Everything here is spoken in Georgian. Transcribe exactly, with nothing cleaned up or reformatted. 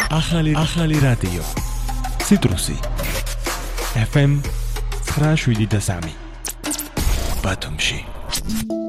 ახალი ახალი რადიო ციტრუსი ეფ ემ ცხრა შვიდი და სამი ბათუმში